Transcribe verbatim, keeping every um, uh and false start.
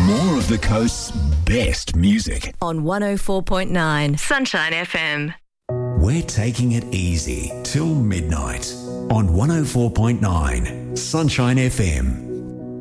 More of the coast's best music. On one oh four point nine Sunshine F M. We're taking it easy till midnight on one oh four point nine Sunshine F M.